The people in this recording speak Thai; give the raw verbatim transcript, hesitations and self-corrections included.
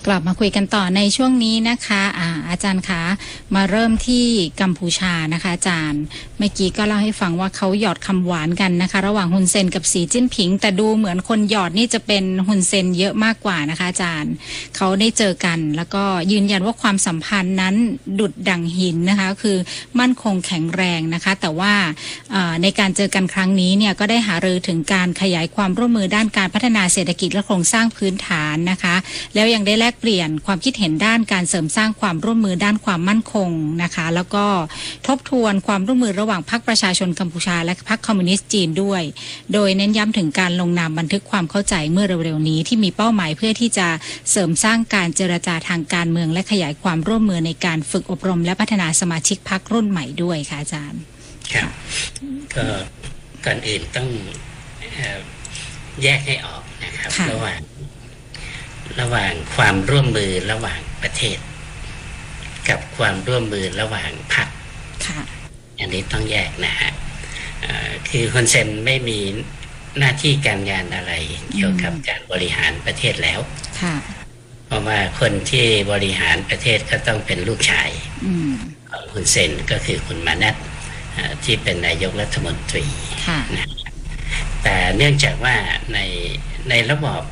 กลับมาคุยกันต่อในช่วงนี้นะคะอ่าอาจารย์คะมาเริ่มที่กัมพูชานะคะอาจารย์เมื่อกี้ก็เล่าให้ฟังว่าเขาหยอดคำหวานกันนะคะระหว่างฮุนเซนกับสีจิ้นผิงแต่ดูเหมือนคนหยอดนี่จะเป็นฮุนเซนเยอะมากกว่านะคะอาจารย์เขาได้เจอกันแล้วก็ยืนยันว่าความสัมพันธ์นั้นดุจดั่งหินนะคะคือมั่นคงแข็งแรงนะคะแต่ว่าในการเจอกันครั้งนี้เนี่ยก็ได้หารือถึงการขยายความร่วมมือด้านการพัฒนาเศรษฐกิจและโครงสร้างพื้นฐานนะคะแล้วยังได้แลกเปลี่ยนความคิดเห็นด้านการเสริมสร้างความร่วมมือด้านความมั่นคงนะคะแล้วก็ทบทวนความร่วมมือระหว่างพรรคประชาชนกัมพูชาและพรรคคอมมิวนิสต์จีนด้วยโดยเน้นย้ำถึงการลงนามบันทึกความเข้าใจเมื่อเร็วๆนี้ที่มีเป้าหมายเพื่อที่จะเสริมสร้างการเจรจาทางการเมืองและขยายความร่วมมือในการฝึกอบรมและพัฒนาสมาชิกพรรครุ่นใหม่ด้วยค่ะอาจารย์ครับก็ก่อนอื่นต้องแยกให้ออกนะครับระหว่างระหว่างความร่วมมือระหว่างประเทศกับความร่วมมือระหว่างพรรคอันนี้ต้องแยกนะฮะคือฮุนเซนไม่มีหน้าที่การงานอะไรเกี่ยวกับการบริหารประเทศแล้วเพราะว่าคนที่บริหารประเทศก็ต้องเป็นลูกชายของฮุนเซนก็คือคุณมานัตที่เป็นนายกรัฐมนตรีนะแต่เนื่องจากว่าในในระบอบ